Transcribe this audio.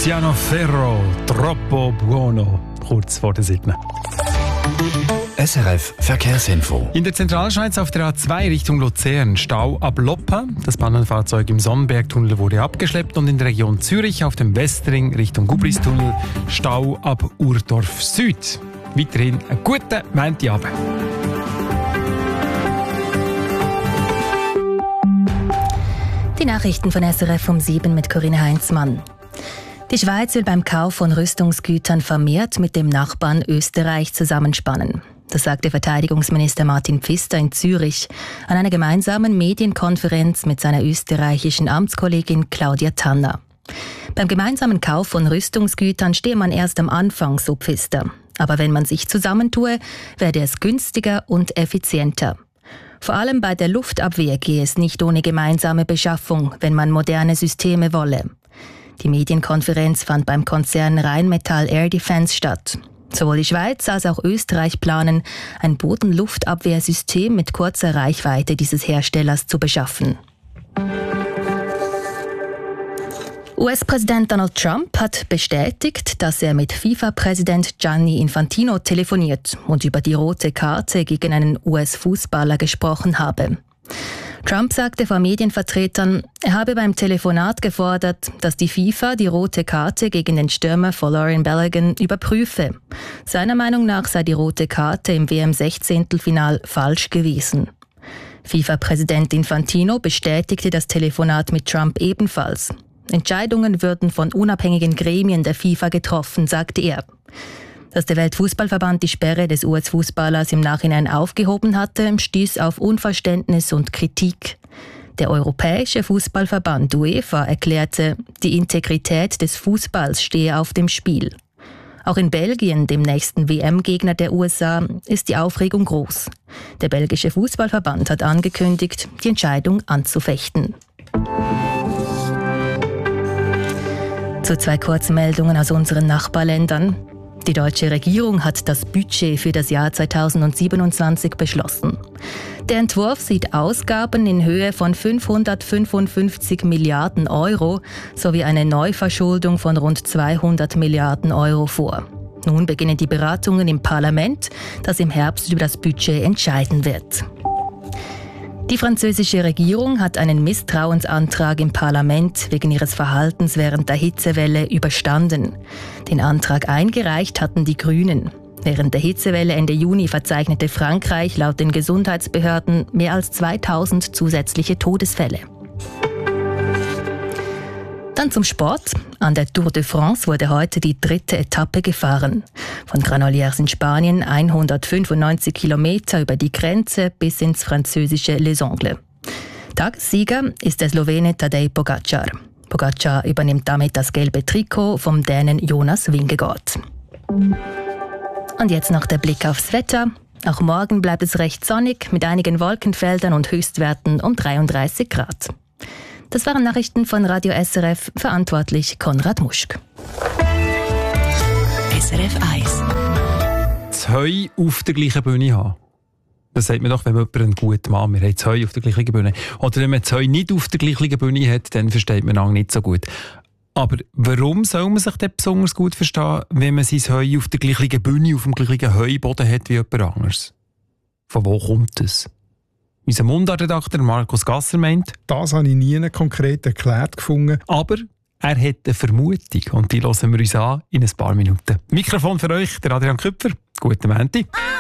Tiziano Ferro, Troppo Buono, kurz vor der 7. SRF Verkehrsinfo. In der Zentralschweiz auf der A2 Richtung Luzern Stau ab Loppa. Das Pannenfahrzeug im Sonnenbergtunnel wurde abgeschleppt und in der Region Zürich auf dem Westring Richtung Gubristunnel Stau ab Urdorf Süd. Weiterhin einen guten Montagabend. Die Nachrichten von SRF um 7 mit Corinne Heinzmann. Die Schweiz will beim Kauf von Rüstungsgütern vermehrt mit dem Nachbarn Österreich zusammenspannen. Das sagte Verteidigungsminister Martin Pfister in Zürich an einer gemeinsamen Medienkonferenz mit seiner österreichischen Amtskollegin Claudia Tanner. Beim gemeinsamen Kauf von Rüstungsgütern stehe man erst am Anfang, so Pfister. Aber wenn man sich zusammentue, werde es günstiger und effizienter. Vor allem bei der Luftabwehr gehe es nicht ohne gemeinsame Beschaffung, wenn man moderne Systeme wolle. Die Medienkonferenz fand beim Konzern Rheinmetall Air Defence statt. Sowohl die Schweiz als auch Österreich planen, ein Bodenluftabwehrsystem mit kurzer Reichweite dieses Herstellers zu beschaffen. US-Präsident Donald Trump hat bestätigt, dass er mit FIFA-Präsident Gianni Infantino telefoniert und über die rote Karte gegen einen US-Fußballer gesprochen habe. Trump sagte vor Medienvertretern, er habe beim Telefonat gefordert, dass die FIFA die rote Karte gegen den Stürmer Folarin Balogun überprüfe. Seiner Meinung nach sei die rote Karte im WM-16-Final falsch gewesen. FIFA-Präsident Infantino bestätigte das Telefonat mit Trump ebenfalls. Entscheidungen würden von unabhängigen Gremien der FIFA getroffen, sagte er. Dass der Weltfußballverband die Sperre des US-Fußballers im Nachhinein aufgehoben hatte, stieß auf Unverständnis und Kritik. Der Europäische Fußballverband UEFA erklärte, die Integrität des Fußballs stehe auf dem Spiel. Auch in Belgien, dem nächsten WM-Gegner der USA, ist die Aufregung groß. Der belgische Fußballverband hat angekündigt, die Entscheidung anzufechten. Zu 2 Kurzmeldungen aus unseren Nachbarländern. Die deutsche Regierung hat das Budget für das Jahr 2027 beschlossen. Der Entwurf sieht Ausgaben in Höhe von 555 Milliarden Euro sowie eine Neuverschuldung von rund 200 Milliarden Euro vor. Nun beginnen die Beratungen im Parlament, das im Herbst über das Budget entscheiden wird. Die französische Regierung hat einen Misstrauensantrag im Parlament wegen ihres Verhaltens während der Hitzewelle überstanden. Den Antrag eingereicht hatten die Grünen. Während der Hitzewelle Ende Juni verzeichnete Frankreich laut den Gesundheitsbehörden mehr als 2000 zusätzliche Todesfälle. Dann zum Sport. An der Tour de France wurde heute die 3. Etappe gefahren. Von Granollers in Spanien 195 Kilometer über die Grenze bis ins französische Les Angles. Tagessieger ist der Slowene Tadej Pogačar. Pogačar übernimmt damit das gelbe Trikot vom Dänen Jonas Vingegaard. Und jetzt noch der Blick aufs Wetter. Auch morgen bleibt es recht sonnig mit einigen Wolkenfeldern und Höchstwerten um 33 Grad. Das waren Nachrichten von Radio SRF, verantwortlich Konrad Muschk. SRF 1. Das Heu auf der gleichen Bühne haben. Das sagt man doch, wenn man jemanden einen guten Mann, wir haben das Heu auf der gleichen Bühne. Oder wenn man das Heu nicht auf der gleichen Bühne hat, dann versteht man auch nicht so gut. Aber warum soll man sich denn besonders gut verstehen, wenn man sein Heu auf der gleichen Bühne, auf dem gleichen Heuboden hat wie jemand anderes? Von wo kommt das? Unser Mundartredakteur Markus Gasser meint, das habe ich nie konkret erklärt gefunden. Aber er hat eine Vermutung und die hören wir uns an in ein paar Minuten. Mikrofon für euch, der Adrian Küpfer. Guten Montag.